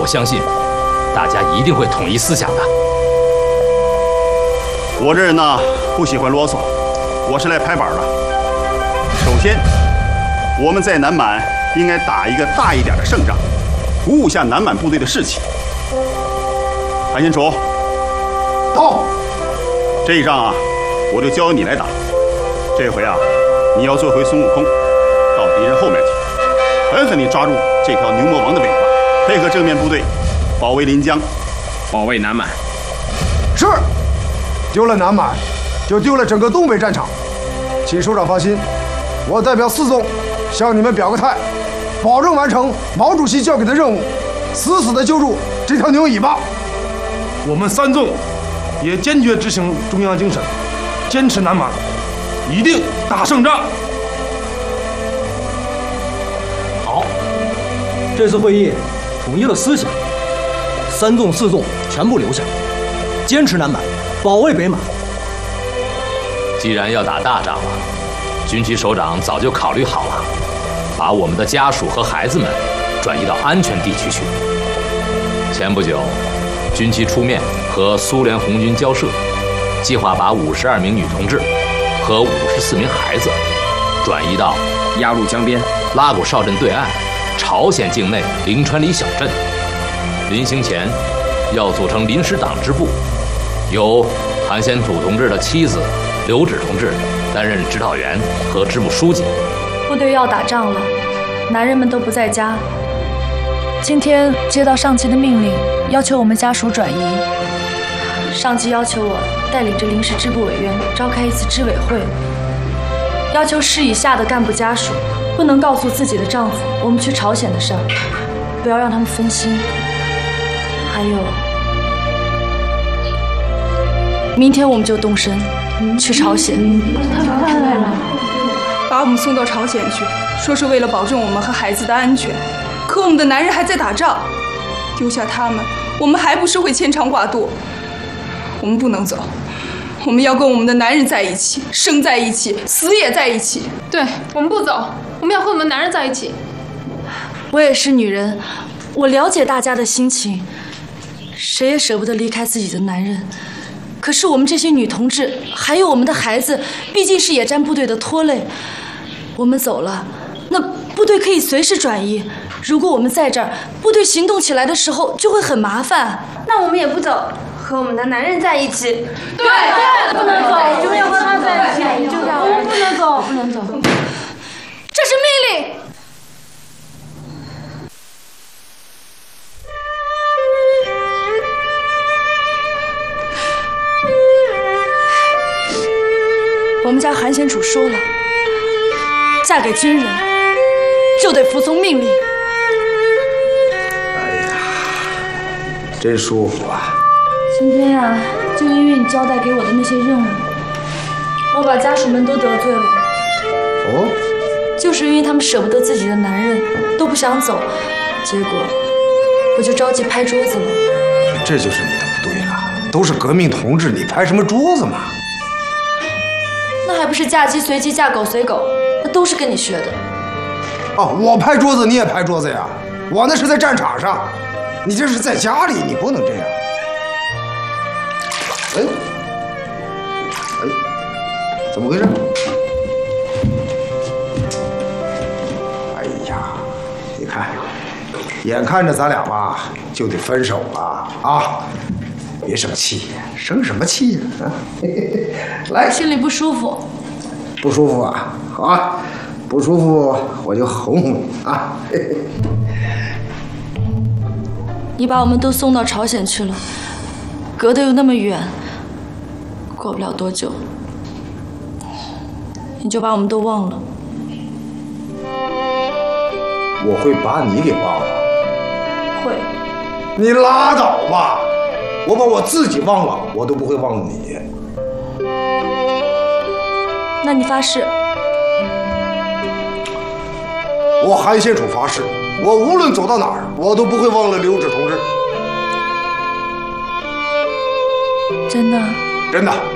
我相信大家一定会统一思想的。 我这人呢不喜欢啰嗦，我是来拍板的。首先，我们在南满应该打一个大一点的胜仗，鼓舞下南满部队的士气。韩先楚， 到。 这一仗啊，我就交由你来打。这回啊，你要做回孙悟空，到敌人后面去，狠狠地抓住这条牛魔王的尾巴，配合正面部队保卫临江， 保卫南满。 是，丢了南满，就丢了整个东北战场。请首长放心，我代表4纵向你们表个态，保证完成毛主席交给的任务，死死地揪住这条牛尾巴。 我们3纵也坚决执行中央精神，坚持南满，一定打胜仗。 好，这次会议统一了思想，3纵4纵全部留下，坚持南满，保卫北满。 既然要打大仗了，军区首长早就考虑好了，把我们的家属和孩子们转移到安全地区去。前不久，军区出面和苏联红军交涉，计划把52名女同志和54名孩子转移到鸭绿江边、 拉古哨镇对岸、朝鲜境内灵川里小镇。临行前，要组成临时党支部，由韩先楚同志的妻子刘芷同志担任指导员和支部书记。 部队要打仗了，男人们都不在家。今天接到上级的命令，要求我们家属转移。上级要求我带领着临时支部委员召开一次支委会，要求市以下的干部家属不能告诉自己的丈夫我们去朝鲜的事儿，不要让他们分心。还有，明天我们就动身去朝鲜。 太快了！把我们送到朝鲜去，说是为了保证我们和孩子的安全。可我们的男人还在打仗，丢下他们，我们还不是会牵肠挂肚？我们不能走，我们要跟我们的男人在一起，生在一起，死也在一起。 对，我们不走，我们要和我们的男人在一起。 我也是女人，我了解大家的心情，谁也舍不得离开自己的男人。可是我们这些女同志，还有我们的孩子，毕竟是野战部队的拖累。我们走了，那部队可以随时转移。如果我们在这儿，部队行动起来的时候就会很麻烦。 那我们也不走，和我们的男人在一起。 对， 不能走，我们要和他在一起。就这样，我们不能走，不能走。 这是命令。我们家韩先楚说了，嫁给军人就得服从命令。 哎呀，真舒服啊！ 今天呀，就因为你交代给我的那些任务，我把家属们都得罪了。 哦， 就是因为他们舍不得自己的男人，都不想走，结果我就着急拍桌子了。 这就是你的不对了，都是革命同志，你拍什么桌子嘛？ 那还不是嫁鸡随鸡，嫁狗随狗，那都是跟你学的。 哦，我拍桌子，你也拍桌子呀？我那是在战场上，你这是在家里，你不能这样。哎，怎么回事？哎呀，你看，眼看着咱俩吧就得分手了啊！别生气，生什么气呀？啊，来， 心里不舒服。 不舒服啊？好啊，不舒服我就哄哄你啊。 你把我们都送到朝鲜去了，隔得又那么远，过不了多久，你就把我们都忘了。 我会把你给忘了？ 会。 你拉倒吧！我把我自己忘了，我都不会忘了你。 那你发誓？ 我韩先楚发誓，我无论走到哪儿，我都不会忘了刘芷同志。 真的？ 真的。